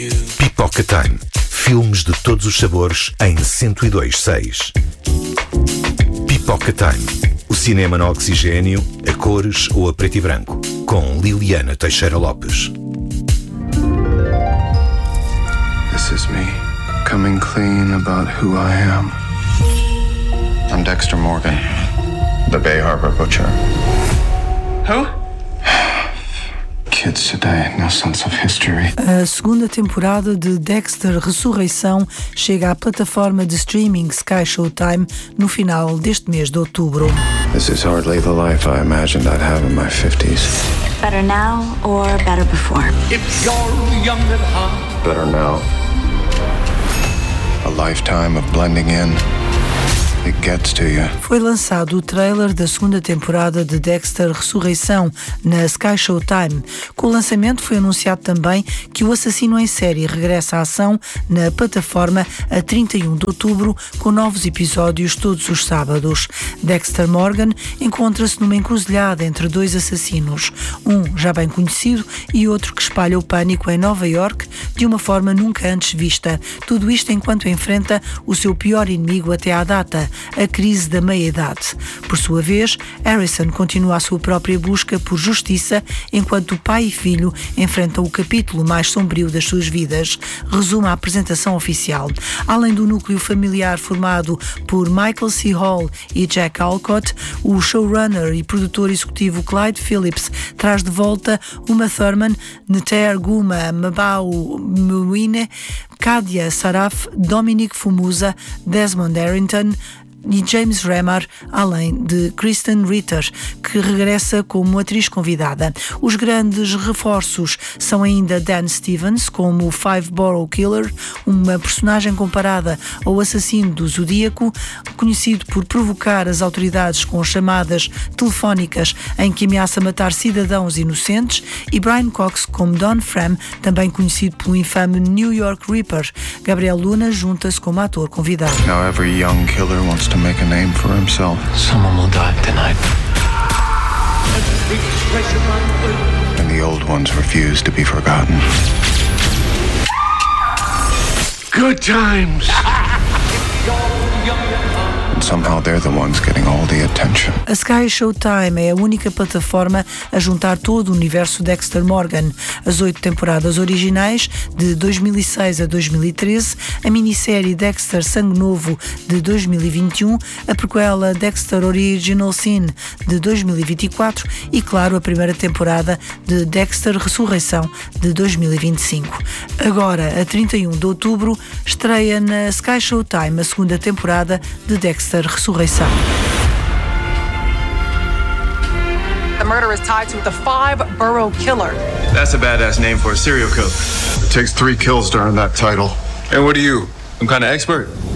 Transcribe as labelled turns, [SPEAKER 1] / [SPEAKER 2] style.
[SPEAKER 1] Pipoca Time. Filmes de todos os sabores em 102.6. Pipoca Time. O cinema no oxigênio, a cores ou a preto e branco. Com Liliana Teixeira Lopes.
[SPEAKER 2] This is me, coming clean about who I am. I'm Dexter Morgan, the Bay Harbor Butcher.
[SPEAKER 3] Who?
[SPEAKER 2] Kids today, no sense of history.
[SPEAKER 4] A segunda temporada de Dexter Ressurreição chega à plataforma de streaming Sky Showtime no final deste mês de outubro.
[SPEAKER 2] This is hardly the life I imagined I'd have in my 50s.
[SPEAKER 5] Better now or better before?
[SPEAKER 3] If you're young at heart.
[SPEAKER 2] Better now. A lifetime of blending in. It gets to you.
[SPEAKER 4] Foi lançado o trailer da segunda temporada de Dexter Ressurreição na Sky Showtime. Com o lançamento foi anunciado também que o assassino em série regressa à ação na plataforma a 31 de outubro, com novos episódios todos os sábados. Dexter Morgan encontra-se numa encruzilhada entre dois assassinos, um já bem conhecido e outro que espalha o pânico em Nova York de uma forma nunca antes vista. Tudo isto enquanto enfrenta o seu pior inimigo até à data, a crise da meia-idade. Por sua vez, Harrison continua a sua própria busca por justiça, enquanto o pai e filho enfrentam o capítulo mais sombrio das suas vidas, resume a apresentação oficial. Além do núcleo familiar formado por Michael C. Hall e Jack Alcott, o showrunner e produtor executivo Clyde Phillips traz de volta Uma Thurman, Neter Guma, Mabau Mwine, Kadia Saraf, Dominic Fumusa, Desmond Harrington e James Remar, além de Kristen Ritter, que regressa como atriz convidada. Os grandes reforços são ainda Dan Stevens como o Five Borough Killer, uma personagem comparada ao assassino do Zodíaco, conhecido por provocar as autoridades com chamadas telefónicas em que ameaça matar cidadãos inocentes, e Brian Cox como Don Fram, também conhecido pelo infame New York Ripper. Gabriel Luna junta-se como ator convidado.
[SPEAKER 2] Now every young killer wants to make a name for himself.
[SPEAKER 3] Someone will die tonight.
[SPEAKER 2] And the old ones refuse to be forgotten.
[SPEAKER 3] Good times.
[SPEAKER 2] And somehow they're the ones getting all the attention.
[SPEAKER 4] A Sky Showtime é a única plataforma a juntar todo o universo Dexter Morgan. As 8 temporadas originais, de 2006 a 2013, a minissérie Dexter Sangue Novo, de 2021, a prequela Dexter Original Sin, de 2024 e, claro, a primeira temporada de Dexter Ressurreição, de 2025. Agora, a 31 de outubro, estreia na Sky Showtime a segunda temporada de Dexter Ressurreição.
[SPEAKER 6] The murder is tied to the Five Borough Killer.
[SPEAKER 7] That's a badass name for a serial killer.
[SPEAKER 2] It takes 3 kills to earn that title.
[SPEAKER 7] And what are you? Some kind of expert?